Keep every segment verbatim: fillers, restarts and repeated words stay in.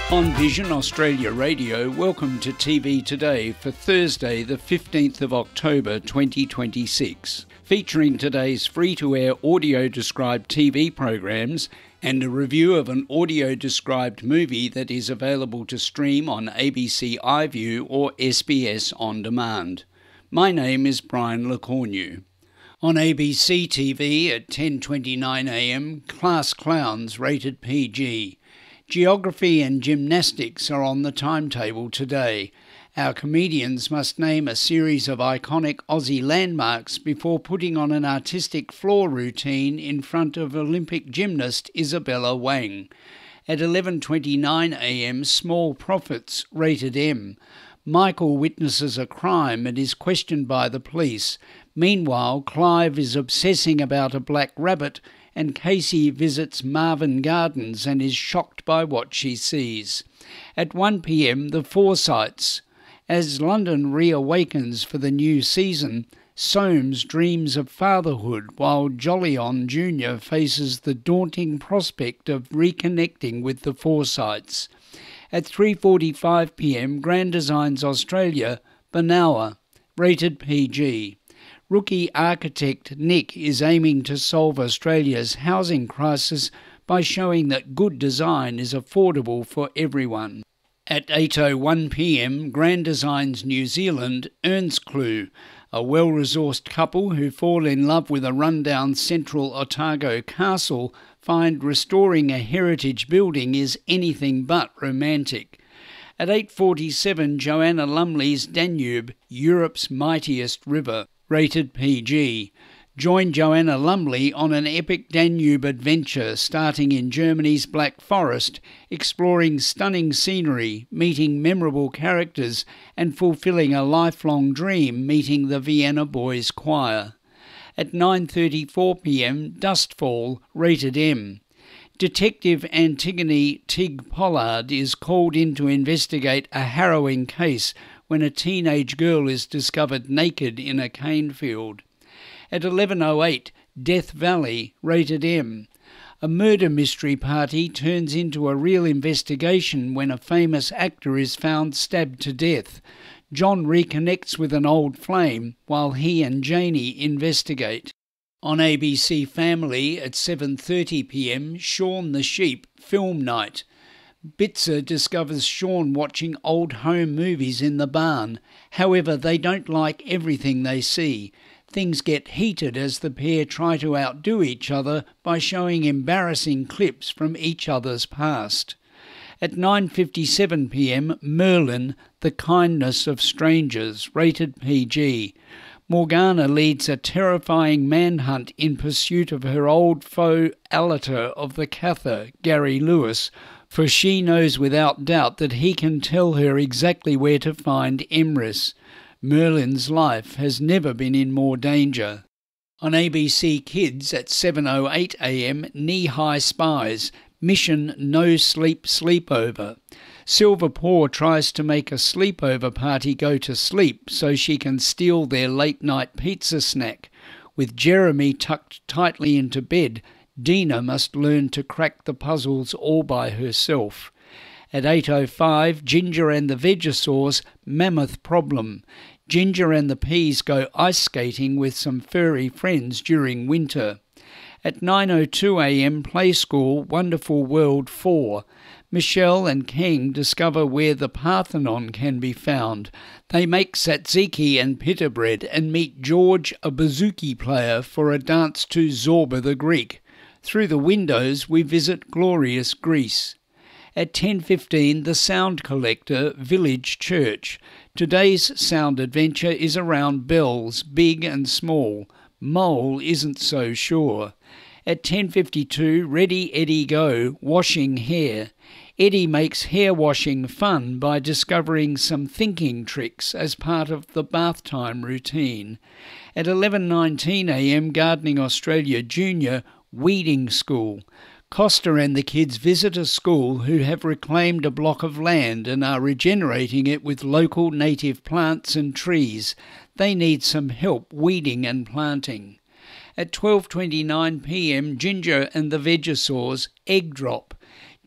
On Vision Australia Radio, welcome to T V Today for Thursday the fifteenth of October twenty twenty-six. Featuring today's free-to-air audio-described T V programs and a review of an audio-described movie that is available to stream on A B C iView or S B S On Demand. My name is Brian LeCornu. On A B C T V at ten twenty-nine a m, Class Clowns rated P G. Geography and gymnastics are on the timetable today. Our comedians must name a series of iconic Aussie landmarks before putting on an artistic floor routine in front of Olympic gymnast Isabella Wang. At eleven twenty-nine a m, Small Profits rated M. Michael witnesses a crime and is questioned by the police. Meanwhile, Clive is obsessing about a black rabbit and Casey visits Marvin Gardens and is shocked by what she sees. At one p m, The Forsytes. As London reawakens for the new season, Soames dreams of fatherhood while Jolyon Junior faces the daunting prospect of reconnecting with the Forsytes. At three forty-five p m, Grand Designs Australia, Banawa, rated P G. Rookie architect Nick is aiming to solve Australia's housing crisis by showing that good design is affordable for everyone. At eight oh one p m, Grand Designs New Zealand, Earnscleugh. A well-resourced couple who fall in love with a rundown central Otago castle find restoring a heritage building is anything but romantic. At eight forty-seven, Joanna Lumley's Danube, Europe's mightiest river, rated P G. Join Joanna Lumley on an epic Danube adventure starting in Germany's Black Forest, exploring stunning scenery, meeting memorable characters, and fulfilling a lifelong dream meeting the Vienna Boys Choir. At nine thirty-four p m, Dustfall, rated M. Detective Antigone Tig Pollard is called in to investigate a harrowing case when a teenage girl is discovered naked in a cane field. At eleven oh eight, Death Valley, rated M. A murder mystery party turns into a real investigation when a famous actor is found stabbed to death. John reconnects with an old flame while he and Janie investigate. On A B C Family at seven thirty p m, Shaun the Sheep, Film Night. Bitzer discovers Shaun watching old home movies in the barn. However, they don't like everything they see. Things get heated as the pair try to outdo each other by showing embarrassing clips from each other's past. At nine fifty-seven p m, Merlin, The Kindness of Strangers, rated P G. Morgana leads a terrifying manhunt in pursuit of her old foe Alatar of the Cather, Gary Lewis, for she knows without doubt that he can tell her exactly where to find Emrys. Merlin's life has never been in more danger. On A B C Kids at seven oh eight a m, Knee-High Spies, Mission No Sleep Sleepover. Silver Paw tries to make a sleepover party go to sleep so she can steal their late-night pizza snack. With Jeremy tucked tightly into bed, Dina must learn to crack the puzzles all by herself. At eight oh five, Ginger and the Vegasaurs, Mammoth Problem. Ginger and the Peas go ice skating with some furry friends during winter. At nine oh two a m, Play School, Wonderful World four. Michelle and King discover where the Parthenon can be found. They make tzatziki and pita bread and meet George, a bouzouki player, for a dance to Zorba the Greek. Through the windows we visit glorious Greece. At ten fifteen, The Sound Collector, Village Church. Today's sound adventure is around bells, big and small. Mole isn't so sure. At ten fifty-two, Ready Eddie Go, Washing Hair. Eddie makes hair washing fun by discovering some thinking tricks as part of the bath time routine. At eleven nineteen a m, Gardening Australia Junior, Weeding School. Costa and the kids visit a school who have reclaimed a block of land and are regenerating it with local native plants and trees. They need some help weeding and planting. At twelve twenty-nine p m, Ginger and the Vegasaurs, Egg Drop.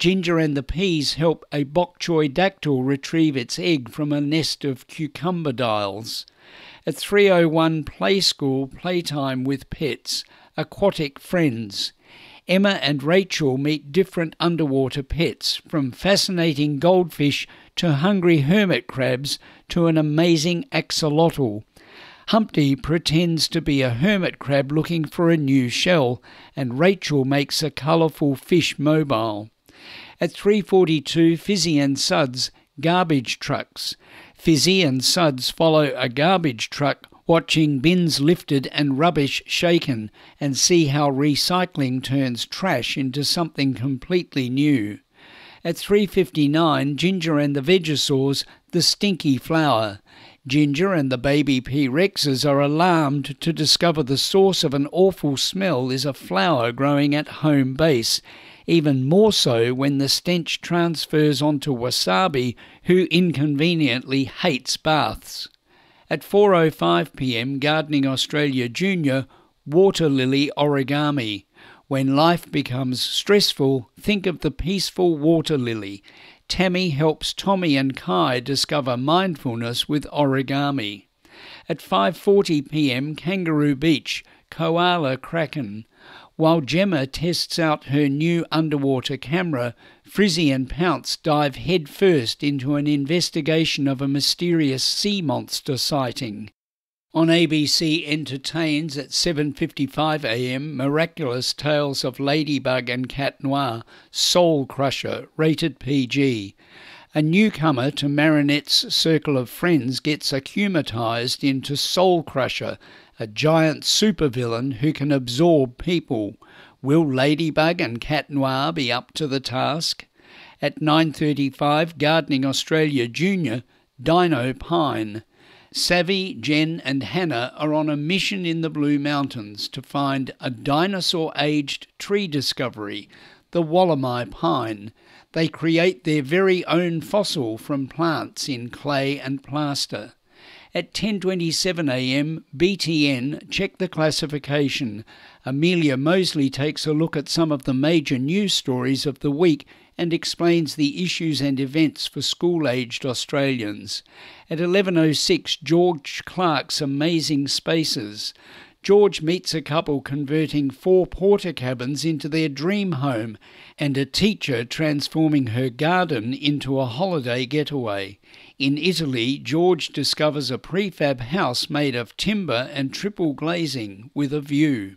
Ginger and the Peas help a bok choy dactyl retrieve its egg from a nest of cucumber dials. At three oh one, Play School, Playtime with Pets, Aquatic Friends. Emma and Rachel meet different underwater pets, from fascinating goldfish to hungry hermit crabs to an amazing axolotl. Humpty pretends to be a hermit crab looking for a new shell, and Rachel makes a colourful fish mobile. At three forty-two, Fizzy and Suds, Garbage Trucks. Fizzy and Suds follow a garbage truck, watching bins lifted and rubbish shaken, and see how recycling turns trash into something completely new. At three fifty-nine, Ginger and the Vegosaurs, The Stinky Flower. Ginger and the baby P-Rexes are alarmed to discover the source of an awful smell is a flower growing at home base, even more so when the stench transfers onto Wasabi, who inconveniently hates baths. At four oh five p m, Gardening Australia Junior, Water Lily Origami. When life becomes stressful, think of the peaceful water lily. Tammy helps Tommy and Kai discover mindfulness with origami. At five forty p m, Kangaroo Beach, Koala Kraken. While Gemma tests out her new underwater camera, Frizzy and Pounce dive headfirst into an investigation of a mysterious sea monster sighting. On A B C Entertains at seven fifty-five a m, Miraculous Tales of Ladybug and Cat Noir, Soul Crusher, rated P G. A newcomer to Marinette's circle of friends gets acclimatised into Soul Crusher, a giant supervillain who can absorb people. Will Ladybug and Cat Noir be up to the task? At nine thirty-five, Gardening Australia Junior, Dino Pine. Savvy, Jen and Hannah are on a mission in the Blue Mountains to find a dinosaur-aged tree discovery, the Wollemi pine. They create their very own fossil from plants in clay and plaster. At ten twenty-seven a m, B T N, Check the Classification. Amelia Mosley takes a look at some of the major news stories of the week and explains the issues and events for school-aged Australians. At eleven oh six, George Clark's Amazing Spaces. George meets a couple converting four porter cabins into their dream home, and a teacher transforming her garden into a holiday getaway. In Italy, George discovers a prefab house made of timber and triple glazing with a view.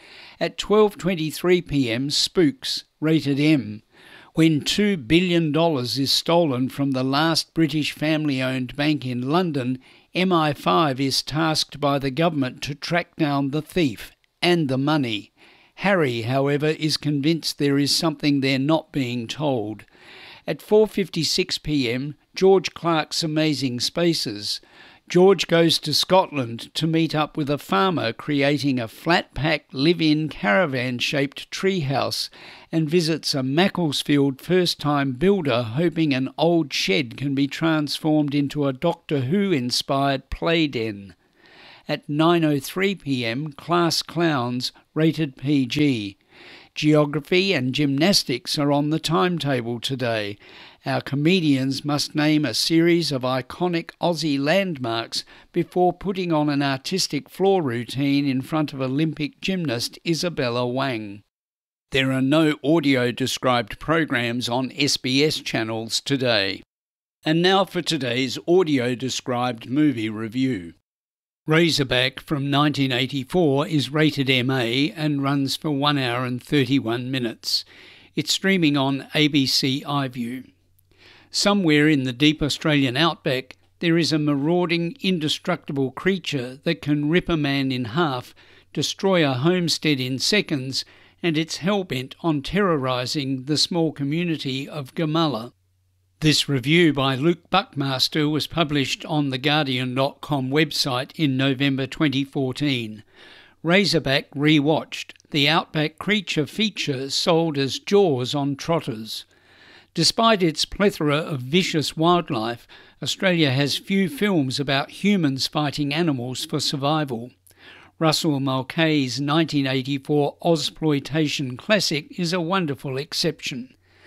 At twelve twenty-three p m, Spooks, rated M. When two billion dollars is stolen from the last British family-owned bank in London, M I five is tasked by the government to track down the thief and the money. Harry, however, is convinced there is something they're not being told. At four fifty-six p m, George Clark's Amazing Spaces. George goes to Scotland to meet up with a farmer creating a flat-pack live-in caravan-shaped treehouse, and visits a Macclesfield first-time builder hoping an old shed can be transformed into a Doctor Who-inspired play den. At nine oh three p m, Class Clowns, rated P G. Geography and gymnastics are on the timetable today. Our comedians must name a series of iconic Aussie landmarks before putting on an artistic floor routine in front of Olympic gymnast Isabella Wang. There are no audio-described programs on S B S channels today. And now for today's audio-described movie review. Razorback from nineteen eighty-four is rated M A and runs for one hour and thirty-one minutes. It's streaming on A B C iView. Somewhere in the deep Australian outback, there is a marauding, indestructible creature that can rip a man in half, destroy a homestead in seconds, and it's hell-bent on terrorising the small community of Gamala. This review by Luke Buckmaster was published on the Guardian dot com website in November twenty fourteen. Razorback rewatched, the outback creature feature sold as Jaws on trotters. Despite its plethora of vicious wildlife, Australia has few films about humans fighting animals for survival. Russell Mulcahy's nineteen eighty-four Ozploitation classic is a wonderful exception.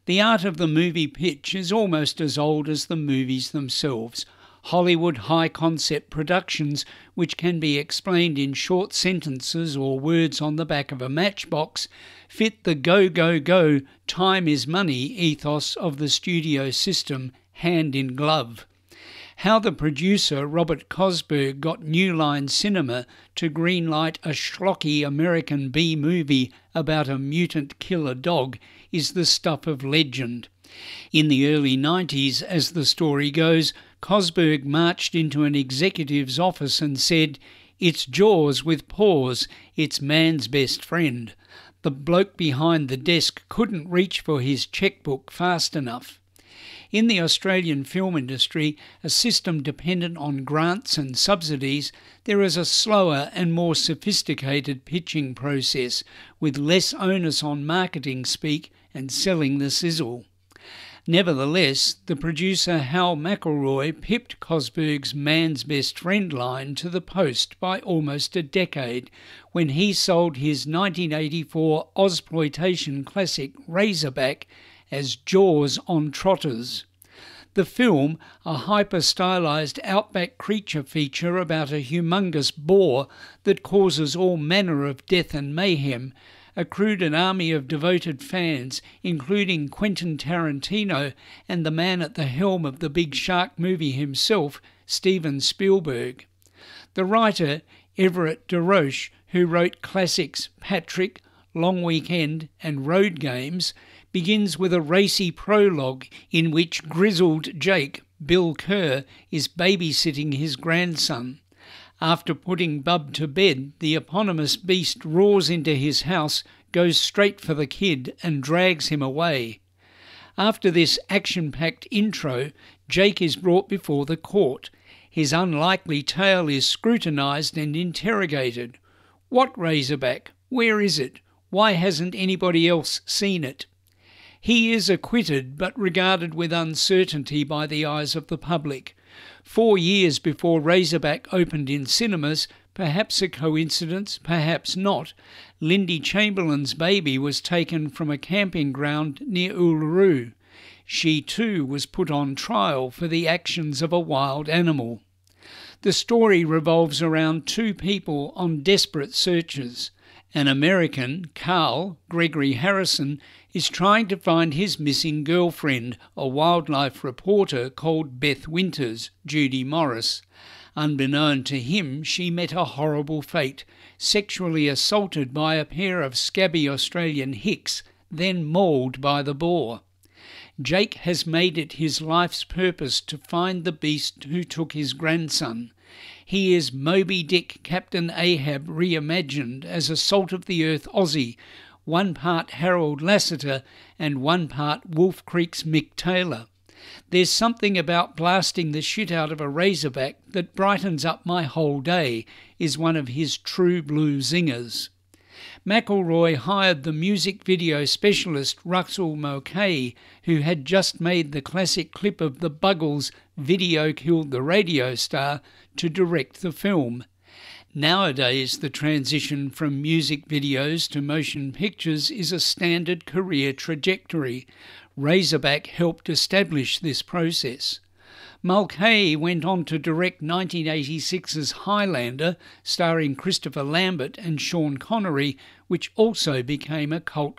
The art of the movie pitch is almost as old as the movies themselves. Hollywood high-concept productions, which can be explained in short sentences or words on the back of a matchbox, fit the go, go, go, time is money ethos of the studio system hand in glove. How the producer Robert Cosberg got New Line Cinema to greenlight a schlocky American B-movie about a mutant killer dog is the stuff of legend. In the early nineties, as the story goes, Cosberg marched into an executive's office and said, "It's Jaws with paws, it's man's best friend." The bloke behind the desk couldn't reach for his checkbook fast enough. In the Australian film industry, a system dependent on grants and subsidies, there is a slower and more sophisticated pitching process, with less onus on marketing speak and selling the sizzle. Nevertheless, the producer Hal McElroy pipped Cosberg's man's best friend line to the post by almost a decade when he sold his nineteen eighty-four Ozploitation classic Razorback as Jaws on Trotters. The film, a hyper-stylised outback creature feature about a humongous boar that causes all manner of death and mayhem, accrued an army of devoted fans, including Quentin Tarantino and the man at the helm of the big shark movie himself, Steven Spielberg. The writer, Everett de Roche, who wrote classics Patrick, Long Weekend and Road Games, begins with a racy prologue in which grizzled Jake, Bill Kerr, is babysitting his grandson. After putting Bub to bed, the eponymous beast roars into his house, goes straight for the kid and drags him away. After this action-packed intro, Jake is brought before the court. His unlikely tale is scrutinised and interrogated. What Razorback? Where is it? Why hasn't anybody else seen it? He is acquitted, but regarded with uncertainty by the eyes of the public. Four years before Razorback opened in cinemas, perhaps a coincidence, perhaps not, Lindy Chamberlain's baby was taken from a camping ground near Uluru. She too was put on trial for the actions of a wild animal. The story revolves around two people on desperate searches. An American, Carl Gregory Harrison, is trying to find his missing girlfriend, a wildlife reporter called Beth Winters, Judy Morris. Unbeknown to him, she met a horrible fate, sexually assaulted by a pair of scabby Australian hicks, then mauled by the boar. Jake has made it his life's purpose to find the beast who took his grandson. He is Moby Dick Captain Ahab reimagined as a salt-of-the-earth Aussie, one part Harold Lassiter and one part Wolf Creek's Mick Taylor. There's something about blasting the shit out of a razorback that brightens up my whole day, is one of his true blue zingers. McElroy hired the music video specialist Russell Mulcahy, who had just made the classic clip of the Buggles' Video Killed the Radio Star, to direct the film. Nowadays, the transition from music videos to motion pictures is a standard career trajectory. Razorback helped establish this process. Mulcahy went on to direct nineteen eighty-six's Highlander, starring Christopher Lambert and Sean Connery, which also became a cult